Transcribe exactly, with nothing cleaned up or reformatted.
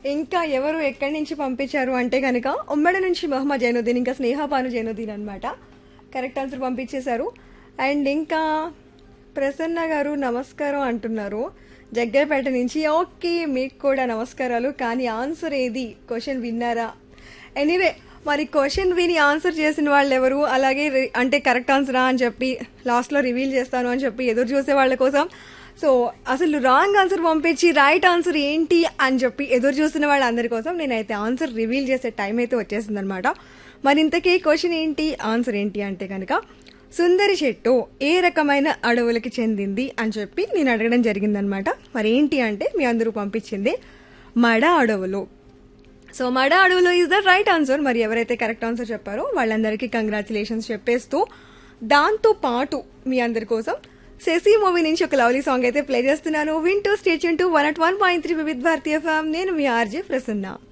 ఇంకా ఎవరు ఎక్కడి నుంచి పంపించారు అంటే కనుక ఉమ్మడి నుంచి మహమ్మద్ జైనుద్దీన్ ఇంకా స్నేహపాను జైనుద్దీన్ అనమాట. కరెక్ట్ ఆన్సర్ పంపించేశారు. అండ్ ఇంకా ప్రసన్న గారు నమస్కారం అంటున్నారు జగ్గైపేట నుంచి. ఓకే, మీకు కూడా నమస్కారాలు. కానీ ఆన్సర్ ఏది, క్వశ్చన్ విన్నారా? ఎనీవే, మరి క్వశ్చన్ విని ఆన్సర్ చేసిన వాళ్ళు ఎవరు, అలాగే అంటే కరెక్ట్ ఆన్సరా అని చెప్పి లాస్ట్లో రివీల్ చేస్తాను అని చెప్పి ఎదురు చూసే వాళ్ళ కోసం, సో అసలు రాంగ్ ఆన్సర్ పంపించి రైట్ ఆన్సర్ ఏంటి అని చెప్పి ఎదురు చూస్తున్న వాళ్ళందరి కోసం నేనైతే ఆన్సర్ రివీల్ చేసే టైం అయితే వచ్చేసింది అనమాట. మరి ఇంతకీ క్వశ్చన్ ఏంటి, ఆన్సర్ ఏంటి అంటే కనుక సుందరి చెట్టు ఏ రకమైన అడవులకి చెందింది అని చెప్పి నేను అడగడం జరిగిందనమాట. మరి ఏంటి అంటే మీ అందరూ పంపించింది మడ అడవులు. సో మడ అడవులు ఈజ్ ద రైట్ ఆన్సర్. మరి ఎవరైతే కరెక్ట్ ఆన్సర్ చెప్పారో వాళ్ళందరికీ కంగ్రాచులేషన్స్ చెప్పేస్తూ దాంతో పాటు మీ అందరి కోసం శశి మూవీ నుంచి ఒక లవ్లీ సాంగ్ అయితే ప్లే చేస్తున్నాను. వింటూ state to one at one point three వివిధ భారతీయ ఫ్యామ్. నేను మీ ఆర్జే ప్రసన్న.